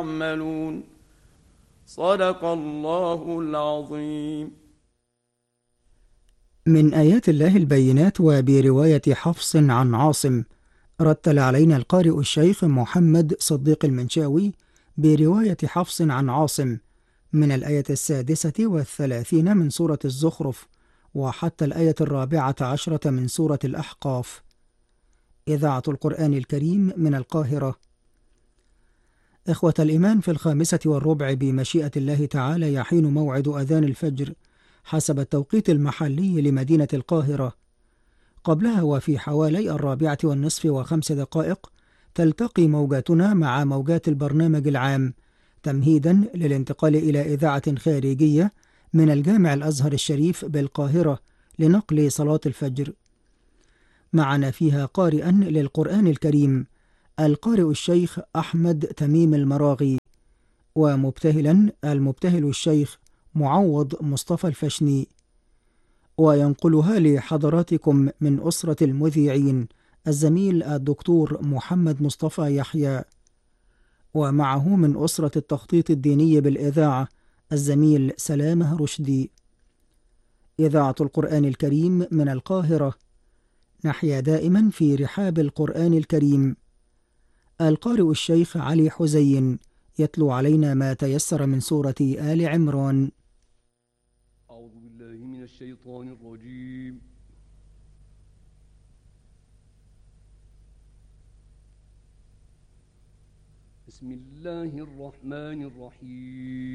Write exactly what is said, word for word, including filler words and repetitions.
يعملون. صدق الله العظيم. من آيات الله البينات وبرواية حفص عن عاصم. رتل علينا القارئ الشيخ محمد صديق المنشاوي برواية حفص عن عاصم من الآية السادسة والثلاثين من سورة الزخرف وحتى الآية الرابعة عشرة من سورة الأحقاف. إذاعة القرآن الكريم من القاهرة. إخوة الإيمان، في الخامسة والربع بمشيئة الله تعالى يحين موعد أذان الفجر حسب التوقيت المحلي لمدينة القاهرة. قبلها وفي حوالي الرابعة والنصف وخمس دقائق تلتقي موجاتنا مع موجات البرنامج العام تمهيدا للانتقال إلى إذاعة خارجية من الجامع الأزهر الشريف بالقاهرة لنقل صلاة الفجر. معنا فيها قارئا للقرآن الكريم القارئ الشيخ أحمد تميم المراغي، ومبتهلا المبتهل الشيخ معوض مصطفى الفشني، وينقلها لحضراتكم من أسرة المذيعين الزميل الدكتور محمد مصطفى يحيى، ومعه من أسرة التخطيط الديني بالإذاعة الزميل سلامه رشدي. إذاعة القرآن الكريم من القاهرة. نحيا دائما في رحاب القرآن الكريم. القارئ الشيخ علي حزين يتلو علينا ما تيسر من سورة آل عمران. أعوذ بالله من الشيطان الرجيم. بسم الله الرحمن الرحيم.